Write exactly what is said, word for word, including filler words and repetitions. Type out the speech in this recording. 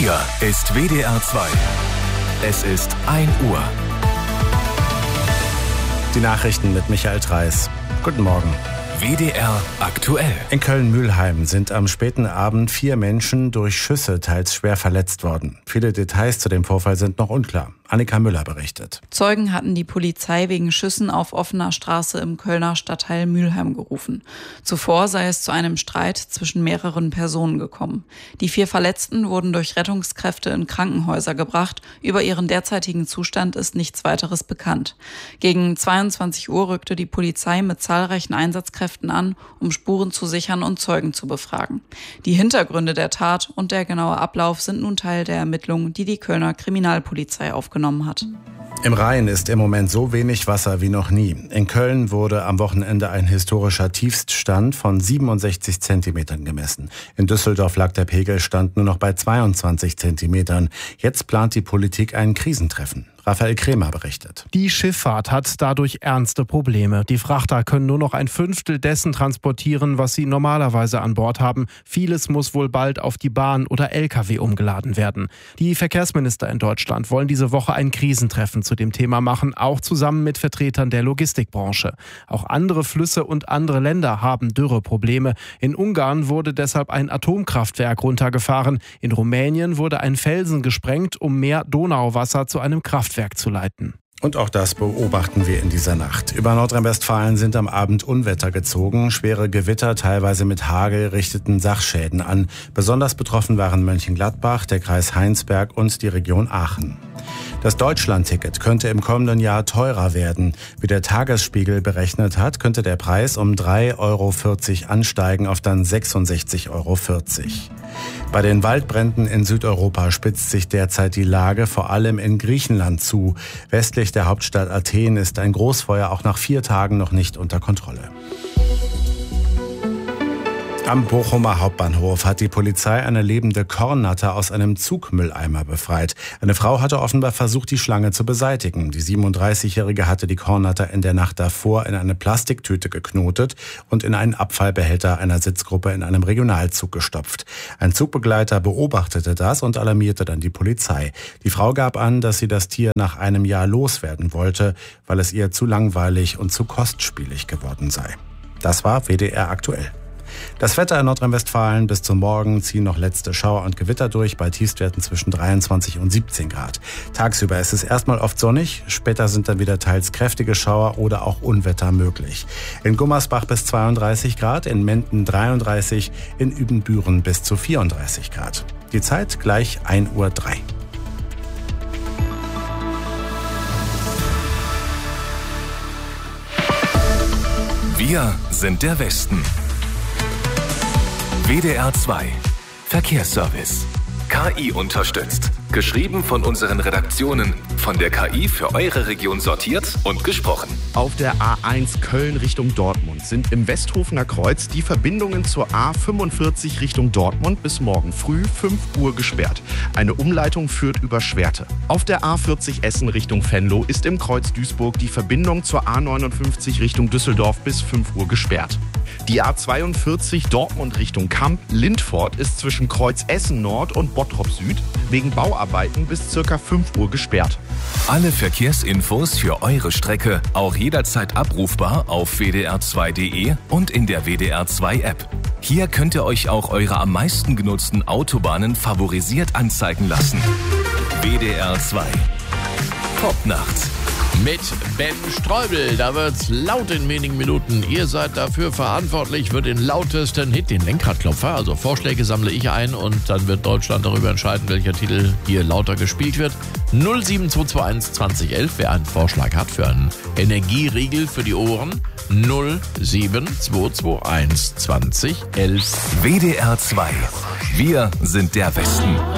Hier ist W D R zwei. Es ist ein Uhr. Die Nachrichten mit Michael Treis. Guten Morgen. W D R aktuell. In Köln-Mühlheim sind am späten Abend vier Menschen durch Schüsse teils schwer verletzt worden. Viele Details zu dem Vorfall sind noch unklar. Annika Müller berichtet. Zeugen hatten die Polizei wegen Schüssen auf offener Straße im Kölner Stadtteil Mühlheim gerufen. Zuvor sei es zu einem Streit zwischen mehreren Personen gekommen. Die vier Verletzten wurden durch Rettungskräfte in Krankenhäuser gebracht. Über ihren derzeitigen Zustand ist nichts weiteres bekannt. Gegen zweiundzwanzig Uhr rückte die Polizei mit zahlreichen Einsatzkräften an, um Spuren zu sichern und Zeugen zu befragen. Die Hintergründe der Tat und der genaue Ablauf sind nun Teil der Ermittlungen, die die Kölner Kriminalpolizei aufgenommen hat. Im Rhein ist im Moment so wenig Wasser wie noch nie. In Köln wurde am Wochenende ein historischer Tiefststand von siebenundsechzig Zentimetern gemessen. In Düsseldorf lag der Pegelstand nur noch bei zweiundzwanzig Zentimetern. Jetzt plant die Politik ein Krisentreffen. Raphael Kremer berichtet. Die Schifffahrt hat dadurch ernste Probleme. Die Frachter können nur noch ein Fünftel dessen transportieren, was sie normalerweise an Bord haben. Vieles muss wohl bald auf die Bahn oder L K W umgeladen werden. Die Verkehrsminister in Deutschland wollen diese Woche ein Krisentreffen zu dem Thema machen, auch zusammen mit Vertretern der Logistikbranche. Auch andere Flüsse und andere Länder haben Dürreprobleme. In Ungarn wurde deshalb ein Atomkraftwerk runtergefahren. In Rumänien wurde ein Felsen gesprengt, um mehr Donauwasser zu einem Kraftwerk zu leiten. Und auch das beobachten wir in dieser Nacht. Über Nordrhein-Westfalen sind am Abend Unwetter gezogen. Schwere Gewitter, teilweise mit Hagel, richteten Sachschäden an. Besonders betroffen waren Mönchengladbach, der Kreis Heinsberg und die Region Aachen. Das Deutschland-Ticket könnte im kommenden Jahr teurer werden. Wie der Tagesspiegel berechnet hat, könnte der Preis um drei Euro vierzig ansteigen auf dann sechsundsechzig Euro vierzig. Bei den Waldbränden in Südeuropa spitzt sich derzeit die Lage vor allem in Griechenland zu. Westlich der Hauptstadt Athen ist ein Großfeuer auch nach vier Tagen noch nicht unter Kontrolle. Am Bochumer Hauptbahnhof hat die Polizei eine lebende Kornnatter aus einem Zugmülleimer befreit. Eine Frau hatte offenbar versucht, die Schlange zu beseitigen. Die siebenunddreißigjährige hatte die Kornnatter in der Nacht davor in eine Plastiktüte geknotet und in einen Abfallbehälter einer Sitzgruppe in einem Regionalzug gestopft. Ein Zugbegleiter beobachtete das und alarmierte dann die Polizei. Die Frau gab an, dass sie das Tier nach einem Jahr loswerden wollte, weil es ihr zu langweilig und zu kostspielig geworden sei. Das war W D R aktuell. Das Wetter in Nordrhein-Westfalen: bis zum Morgen ziehen noch letzte Schauer und Gewitter durch, bei Tiefstwerten zwischen dreiundzwanzig und siebzehn Grad. Tagsüber ist es erstmal oft sonnig, später sind dann wieder teils kräftige Schauer oder auch Unwetter möglich. In Gummersbach bis zweiunddreißig Grad, in Menden dreiunddreißig, in Übenbüren bis zu vierunddreißig Grad. Die Zeit gleich ein Uhr drei. Wir sind der Westen. W D R zwei Verkehrsservice. K I unterstützt. Geschrieben von unseren Redaktionen. Von der K I für eure Region sortiert und gesprochen. Auf der A eins Köln Richtung Dortmund sind im Westhofener Kreuz die Verbindungen zur A fünfundvierzig Richtung Dortmund bis morgen früh fünf Uhr gesperrt. Eine Umleitung führt über Schwerte. Auf der A vierzig Essen Richtung Venlo ist im Kreuz Duisburg die Verbindung zur A neunundfünfzig Richtung Düsseldorf bis fünf Uhr gesperrt. Die A zweiundvierzig Dortmund Richtung Kamp-Lindfort ist zwischen Kreuz Essen Nord und Bottrop Süd wegen Bauarbeiten bis ca. fünf Uhr gesperrt. Alle Verkehrsinfos für eure Strecke auch jederzeit abrufbar auf w d r zwei punkt d e und in der W D R zwei App. Hier könnt ihr euch auch eure am meisten genutzten Autobahnen favorisiert anzeigen lassen. W D R zwei. Popnacht. Mit Ben Streubel, da wird's laut in wenigen Minuten. Ihr seid dafür verantwortlich für den lautesten Hit, den Lenkradklopfer. Also Vorschläge sammle ich ein und dann wird Deutschland darüber entscheiden, welcher Titel hier lauter gespielt wird. null sieben zwei zwei eins zwanzig elf, wer einen Vorschlag hat für einen Energieriegel für die Ohren. null sieben zwei zwei eins zwanzig elf. W D R zwei. Wir sind der Westen.